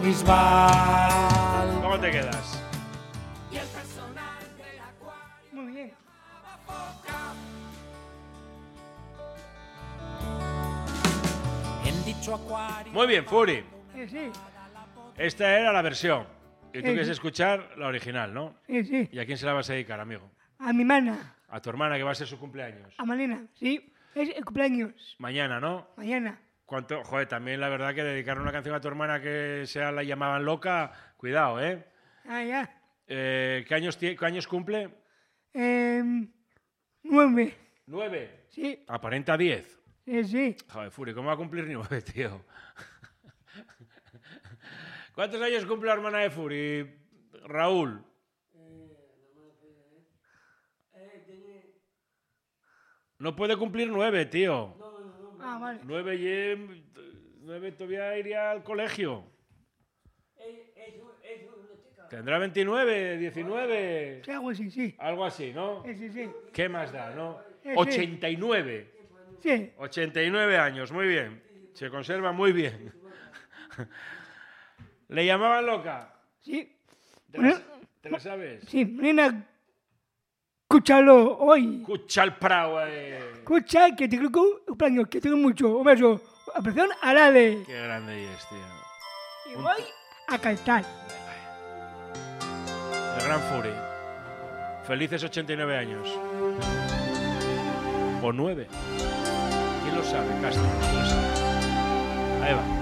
Bisbal. ¿Cómo te quedas? Muy bien. Muy bien, Furi. Sí. Esta era la versión. Y tú Sí. quieres escuchar la original, ¿no? Sí. ¿Y a quién se la vas a dedicar, amigo? A mi mana, A tu hermana, que va a ser su cumpleaños. a Malena, sí. Es el cumpleaños. Mañana, ¿no? Mañana. ¿Cuánto? Joder, también la verdad que dedicar una canción a tu hermana que sea la llamaban loca, cuidado, ¿eh? Ah, ya. ¿Qué años cumple? 9. 9. Sí. Aparenta 10. Sí. Joder, Furi, ¿cómo va a cumplir 9, tío? ¿Cuántos años cumple la hermana de Furi, Raúl? No puede cumplir 9, tío. Ah, vale. 9 todavía iría al colegio. Tendrá 29, 19. Sí, algo así, sí. Algo así, ¿no? Sí. ¿Qué más da, no? Sí. 89. Sí. 89 años, muy bien. Se conserva muy bien. ¿Le llamaban loca? Sí. ¿Te la sabes? Sí, Malena, escúchalo hoy. Escucha el prau, Escucha, que te creo que cumpleaños, que tengo mucho. Un beso. Apreción a Lale. Qué grande es, tío. Y voy a cantar. El gran Furi. Felices 89 años. O 9. ¿Quién lo sabe, Castro? ¿Quién lo sabe? Ahí va.